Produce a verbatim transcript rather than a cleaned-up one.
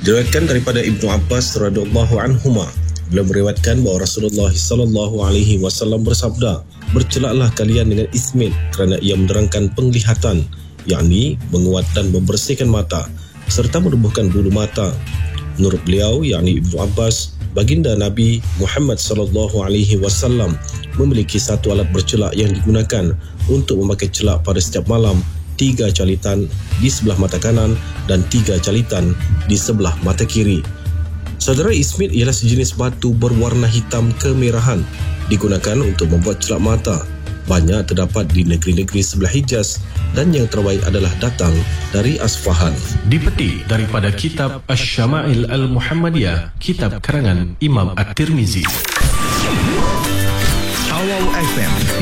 Diriwayatkan daripada Ibnu Abbas radhiyallahu anhuma, beliau meriwayatkan bahawa Rasulullah sallallahu alaihi wasallam bersabda, "Bercelaklah kalian dengan ismit kerana ia menerangkan penglihatan, yakni menguat dan membersihkan mata serta menumbuhkan bulu mata." Menurut beliau, yakni Ibnu Abbas, baginda Nabi Muhammad sallallahu alaihi wasallam memiliki satu alat bercelak yang digunakan untuk memakai celak pada setiap malam, tiga calitan di sebelah mata kanan dan tiga calitan di sebelah mata kiri. Saudara, ismit ialah sejenis batu berwarna hitam kemerahan digunakan untuk membuat celak mata. Banyak terdapat di negeri-negeri sebelah Hijaz dan yang terbaik adalah datang dari Asfahan. Dipetik daripada kitab Asy-Syama'il Al-Muhammadiyah, kitab karangan Imam At-Tirmizi. Awal F M